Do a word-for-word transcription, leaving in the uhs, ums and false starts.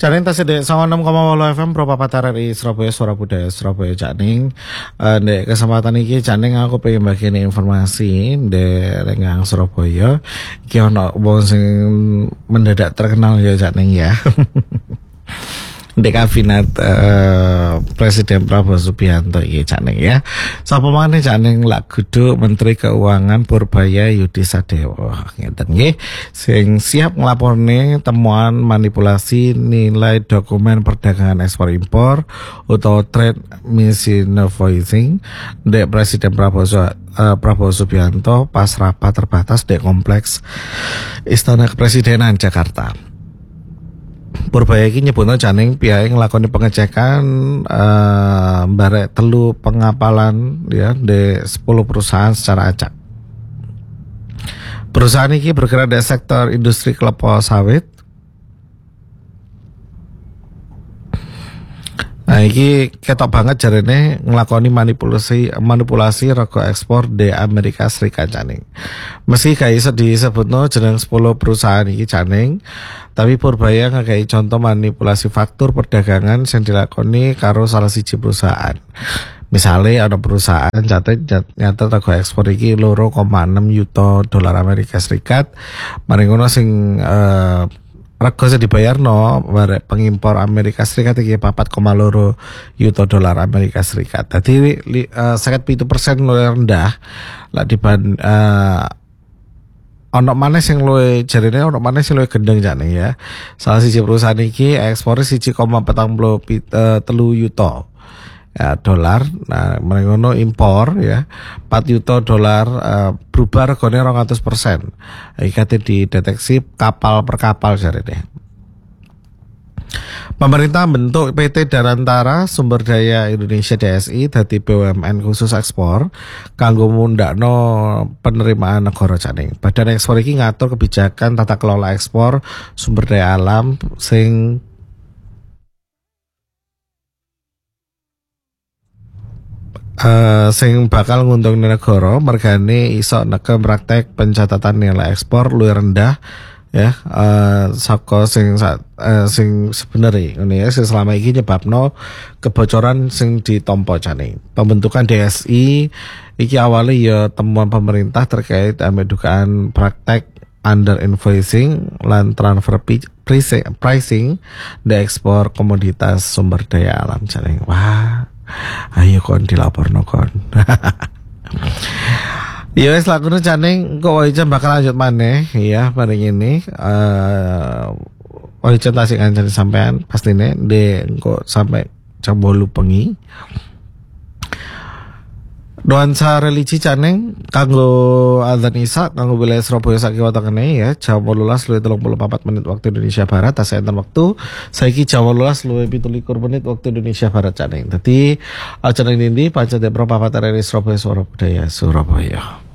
Janing tasih dek sama enam koma wolu F M Pro Papat R R I Surabaya Suara Budaya Surabaya Janing. Uh, dek kesempatan ini Janing aku pengen bagiin informasi dek Renggang Surabaya. Iki ono wong sing mendadak terkenal ya Janing ya. Di kabinet uh, Presiden Prabowo Subianto iki Janing ya. Sapa maneh Janing lak guduk Menteri Keuangan Purbaya Yudi Sadewo ngeten nggih sing siap nglaporne temuan manipulasi nilai dokumen perdagangan ekspor impor utawa trade misinvoicing dek Presiden Prabowo uh, Prabowo Subianto pas rapat terbatas dek kompleks Istana Kepresidenan Jakarta. Purbaya iki nyebutno Janing pihake nglakoni pengecekan uh, barek telu pengapalan ya di sepuluh perusahaan secara acak. Perusahaan iki bergerak di sektor industri kelapa sawit. Nah iki ketok banget jarene nglakoni manipulasi manipulasi rego ekspor di Amerika Serikat Janing. Meski gak iso disebutno jeneng sepuluh perusahaan iki Janing, tapi Purbaya ngakei contoh manipulasi faktur perdagangan yang dilakoni karo salah siji perusahaan. Misalnya ada perusahaan catat nyata rego ekspor iki loro koma enam yuta dolar Amerika Serikat, maring ngono sing uh, rego sing dibayarno barek pengimpor Amerika Serikat iki papat koma loro yuta dolar Amerika Serikat. Dadi uh, sangat pitu persen luwih rendah lah diban uh, ono maneh sing luwih jarine ono maneh sing luwih gendeng Janing ya. Salah siji perusahaan iki ekspore siji koma empat telu yuta ya dolar. Nah, mengono impor ya empat yuta dolar uh, berubah regane dua ratus persen. Iki kate dideteksi kapal per kapal jarene. Pemerintah bentuk P T Darantara Sumber Daya Indonesia D S I dadi B U M N khusus ekspor kanggo mundakno penerimaan negara Janing. Badan ekspor iki ngatur kebijakan tata kelola ekspor sumber daya alam sing Uh, sing bakal nguntungin negara mergane iso nekem praktek pencatatan nilai ekspor luwih rendah ya uh, saka sing uh, sing sebenarnya ngene ya sing selama iki nyebabno kebocoran sing ditampa Janing. Pembentukan D S I iki awalnya ya temuan pemerintah terkait ambek dugaan praktek under invoicing lan transfer pricing, pricing di ekspor komoditas sumber daya alam Janing. Wah, ayo kon dilaporno kon. Ya wis lakono Janing kok wajan bakal lanjut maneh ya bareng ini eh uh, wajan tasik kancan sampean pastine ndek kok sampai jam bolu bengi. Nuansa religi Janing kanggo adzan Isya kanggo wilayah Surabaya sakiwa tengene ya jam wolulas luwih telung puluh papat menit waktu Indonesia Barat. Tas enten wektu saiki jam wolulas luwih pitu likur menit waktu Indonesia Barat Janing. Dadi acara ini pancen Pro Papat R R I Surabaya Suara Budaya Surabaya.